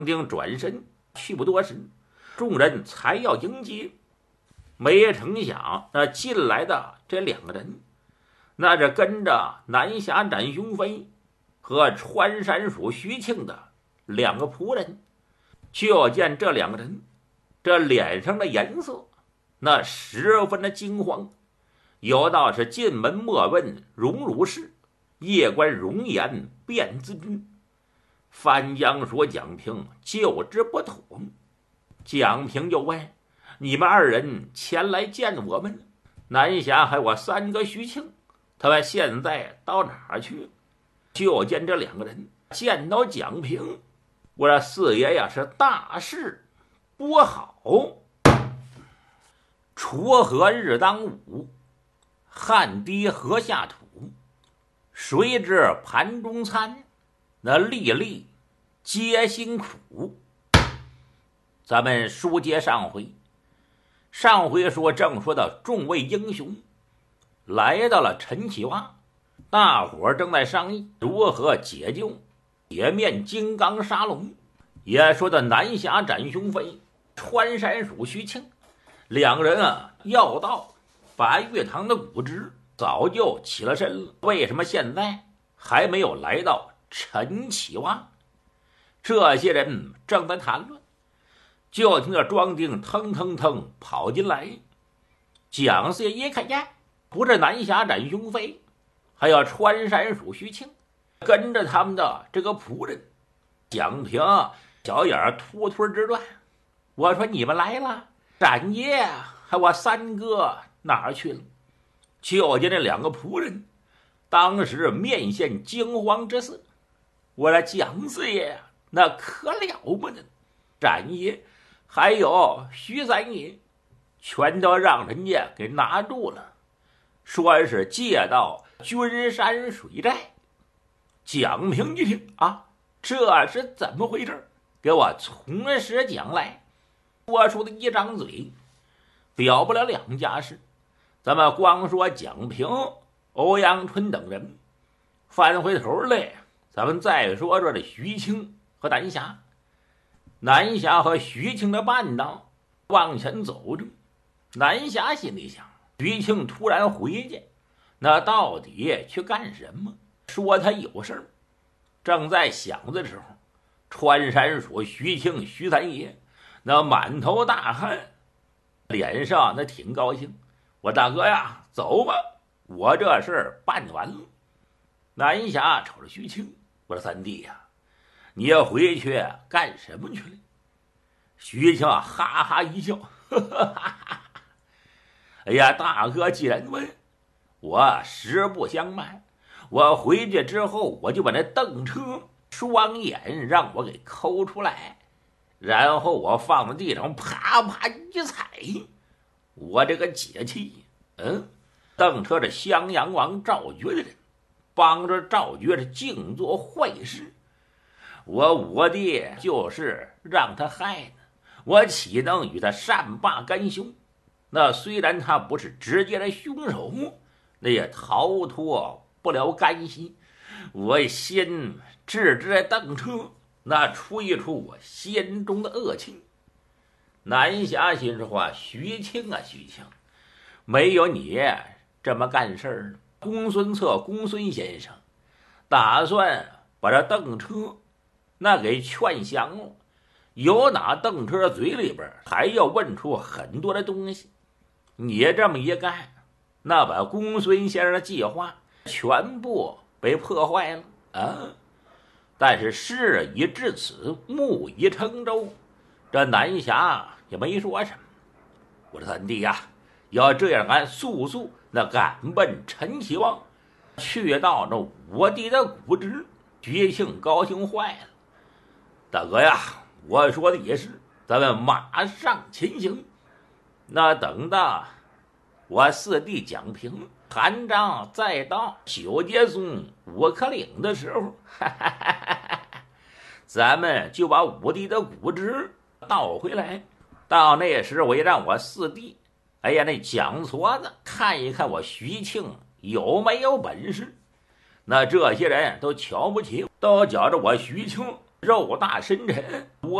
定转身去不多时，众人才要迎接，没成想那进来的这两个人，那是跟着南侠展雄飞和穿山鼠徐庆的两个仆人。就见这两个人这脸上的颜色那十分的惊慌，有道是进门莫问荣辱事，夜观容颜便自知。翻江说蒋平就知不妥，蒋平就问：你们二人前来见我们，南侠还有我三哥徐庆，他们现在到哪儿去？就见这两个人见到蒋平，我说四爷呀，是大事不好。锄禾日当午，汗滴禾下土，谁知盘中餐，那粒粒皆辛苦。咱们书接上回，说正说到众位英雄来到了陈启洼，大伙正在商议如何解救铁面金刚沙龙，也说到南侠展雄飞、穿山鼠徐庆两人要到白玉堂的古址早就起了身了，为什么现在还没有来到陈启洼？这些人正在谈论，就听着庄丁腾腾腾跑进来。蒋四爷一看呀，不是南侠展雄飞，还有穿山鼠徐庆，跟着他们的这个仆人。蒋平小眼突突直转，我说你们来了，展爷还我三哥哪儿去了？就见这两个仆人当时面现惊慌之色。我说蒋四爷那可了不得，展爷还有徐三爷全都让人家给拿住了，说是借到君山水寨。蒋平一听啊，这是怎么回事？给我从实讲来。说出的一张嘴表不了两家事，咱们光说蒋平、欧阳春等人，翻回头来咱们再说说这徐庆和南侠。南侠和徐庆的伴道往前走着，南侠心里想，徐庆突然回去，那到底去干什么？说他有事儿。正在想的时候，穿山鼠徐庆、徐三爷那满头大汗，脸上那挺高兴。我大哥呀，走吧，我这事儿办完了。南侠瞅着徐庆，我说三弟呀，你要回去干什么去了？徐庆哈哈一笑，呵呵哈哈。哎呀，大哥既然问，我实不相瞒，我回去之后我就把那邓车双眼让我给抠出来，然后我放在地上啪啪一踩，我这个解气。邓车是襄阳王赵觉的人，帮着赵觉是净做坏事，我弟就是让他害的，我岂能与他善罢甘休？那虽然他不是直接的凶手，那也逃脱不了干系。我先治这邓车，那出一出我心中的恶气。南侠心说话，徐庆啊徐庆，没有你这么干事儿。公孙策公孙先生打算把这邓车那给劝降了，有哪邓车嘴里边还要问出很多的东西。你这么一干，那把公孙先生的计划全部被破坏了啊！但是事已至此，木已成舟，这南侠也没说什么。我说三弟呀，要这样，俺速速那赶奔陈启旺，去到那我弟的古址。徐庆高兴坏了，大哥呀，我说的也是，咱们马上前行。那等到我四弟蒋平韩章再到九节松五颗岭的时候，咱们就把五弟的骨殖倒回来。到那时我也让我四弟，哎呀，那蒋矬子看一看我徐庆有没有本事。那这些人都瞧不起，都觉着我徐庆肉大深沉，我